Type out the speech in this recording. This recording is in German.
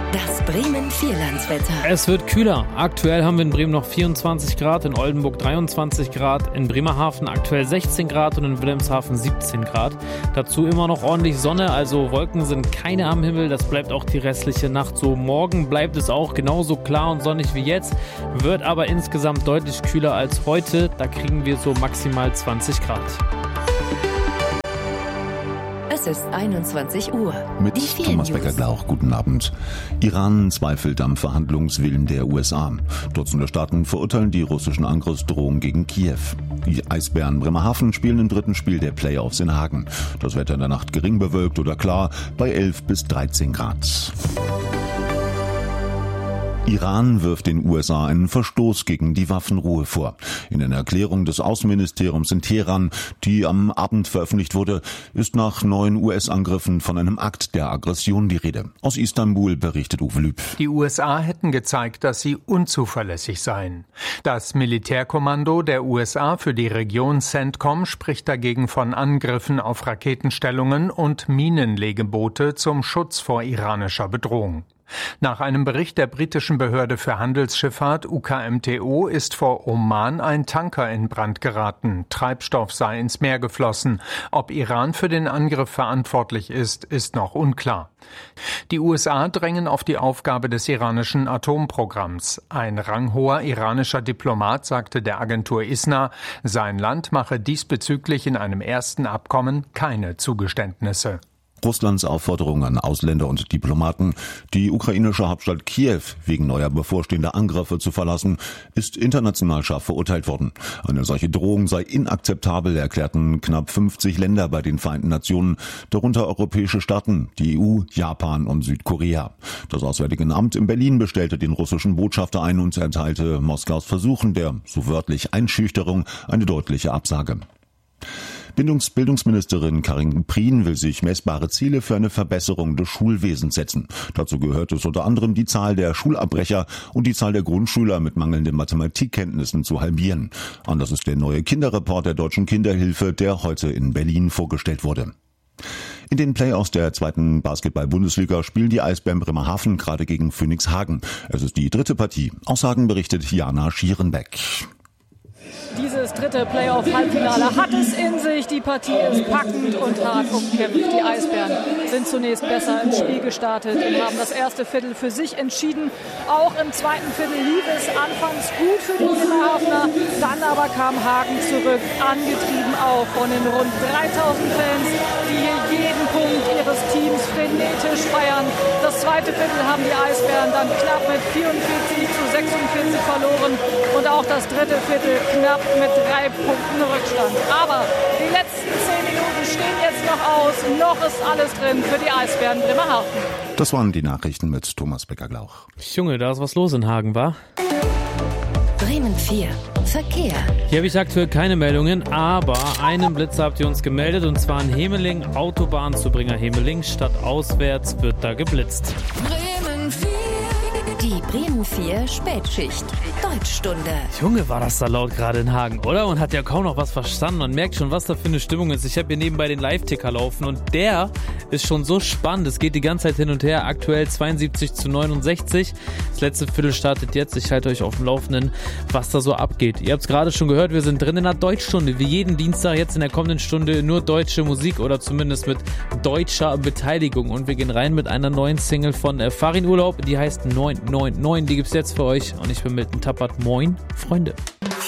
Das Bremen-Vierlandswetter. Es wird kühler. Aktuell haben wir in Bremen noch 24 Grad, in Oldenburg 23 Grad, in Bremerhaven aktuell 16 Grad und in Wilhelmshaven 17 Grad. Dazu immer noch ordentlich Sonne, also Wolken sind keine am Himmel. Das bleibt auch die restliche Nacht so. Morgen bleibt es auch genauso klar und sonnig wie jetzt, wird aber insgesamt deutlich kühler als heute. Da kriegen wir so maximal 20 Grad. Es ist 21 Uhr. Mit Die Thomas News. Becker-Glauch, guten Abend. Iran zweifelt am Verhandlungswillen der USA. Dutzende Staaten verurteilen die russischen Angriffsdrohungen gegen Kiew. Die Eisbären Bremerhaven spielen im dritten Spiel der Playoffs in Hagen. Das Wetter in der Nacht gering bewölkt oder klar bei 11 bis 13 Grad. Iran wirft den USA einen Verstoß gegen die Waffenruhe vor. In einer Erklärung des Außenministeriums in Teheran, die am Abend veröffentlicht wurde, ist nach 9 US-Angriffen von einem Akt der Aggression die Rede. Aus Istanbul berichtet Uwe Lüb. Die USA hätten gezeigt, dass sie unzuverlässig seien. Das Militärkommando der USA für die Region CENTCOM spricht dagegen von Angriffen auf Raketenstellungen und Minenlegeboote zum Schutz vor iranischer Bedrohung. Nach einem Bericht der britischen Behörde für Handelsschifffahrt UKMTO ist vor Oman ein Tanker in Brand geraten. Treibstoff sei ins Meer geflossen. Ob Iran für den Angriff verantwortlich ist, ist noch unklar. Die USA drängen auf die Aufgabe des iranischen Atomprogramms. Ein ranghoher iranischer Diplomat sagte der Agentur ISNA, sein Land mache diesbezüglich in einem ersten Abkommen keine Zugeständnisse. Russlands Aufforderung an Ausländer und Diplomaten, die ukrainische Hauptstadt Kiew wegen neuer bevorstehender Angriffe zu verlassen, ist international scharf verurteilt worden. Eine solche Drohung sei inakzeptabel, erklärten knapp 50 Länder bei den Vereinten Nationen, darunter europäische Staaten, die EU, Japan und Südkorea. Das Auswärtige Amt in Berlin bestellte den russischen Botschafter ein und erteilte Moskaus Versuchen der, so wörtlich, Einschüchterung eine deutliche Absage. Bildungsministerin Karin Prien will sich messbare Ziele für eine Verbesserung des Schulwesens setzen. Dazu gehört es unter anderem, die Zahl der Schulabbrecher und die Zahl der Grundschüler mit mangelnden Mathematikkenntnissen zu halbieren. Anders ist der neue Kinderreport der Deutschen Kinderhilfe, der heute in Berlin vorgestellt wurde. In den Playoffs der zweiten Basketball-Bundesliga spielen die Eisbären Bremerhaven gerade gegen Phoenix Hagen. Es ist die dritte Partie. Aus Hagen berichtet Jana Schierenbeck. Dieses dritte Playoff-Halbfinale hat es in sich. Die Partie ist packend und hart umkämpft. Die Eisbären sind zunächst besser ins Spiel gestartet und haben das erste Viertel für sich entschieden. Auch im zweiten Viertel lief es anfangs gut für die Bremerhavener. Dann aber kam Hagen zurück, angetrieben auch von den rund 3000 Fans, die hier jeden Punkt ihres Teams frenetisch feiern. Das zweite Viertel haben die Eisbären dann knapp mit 44:46 verloren und auch das dritte Viertel knapp mit 3 Punkten Rückstand. Aber die letzten 10 Minuten stehen jetzt noch aus. Noch ist alles drin für die Eisbären Bremerhaven. Das waren die Nachrichten mit Thomas Becker-Glauch. Junge, da ist was los in Hagen, wa? Bremen 4. Verkehr. Hier habe ich aktuell keine Meldungen, aber einen Blitzer habt ihr uns gemeldet, und zwar in Hemeling, Autobahnzubringer Hemeling, stadtauswärts wird da geblitzt. Bremen 4. Die Bremen 4 Spätschicht. Deutschstunde. Junge, war das da laut gerade in Hagen, oder? Und hat ja kaum noch was verstanden. Man merkt schon, was da für eine Stimmung ist. Ich habe hier nebenbei den Live-Ticker laufen und der ist schon so spannend. Es geht die ganze Zeit hin und her. Aktuell 72:69. Das letzte Viertel startet jetzt. Ich halte euch auf dem Laufenden, was da so abgeht. Ihr habt es gerade schon gehört, wir sind drin in der Deutschstunde. Wie jeden Dienstag jetzt in der kommenden Stunde nur deutsche Musik oder zumindest mit deutscher Beteiligung. Und wir gehen rein mit einer neuen Single von Farin Urlaub. Die heißt 999. Die gibt's jetzt für euch und ich bin Milton Tappert. Moin, Freunde.